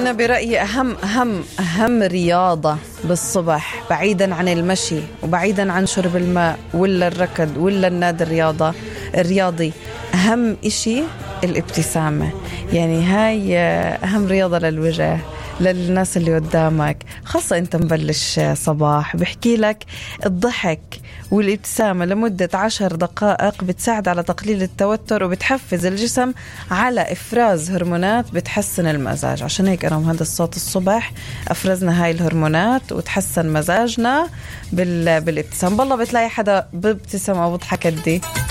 أنا برأيي أهم رياضة بالصبح بعيدا عن المشي وبعيدا عن شرب الماء ولا الركض ولا النادي الرياضي، أهم إشي الابتسامة. يعني هاي أهم رياضة للوجه، للناس اللي قدامك، خاصة أنت مبلش صباح. بحكي لك الضحك والابتسامة لمدة 10 دقائق بتساعد على تقليل التوتر وبتحفز الجسم على إفراز هرمونات بتحسن المزاج. عشان هيك أنا هذا الصوت الصبح أفرزنا هاي الهرمونات وتحسن مزاجنا بالابتسام. بالله بتلاقي حدا بابتسام أو بضحك دي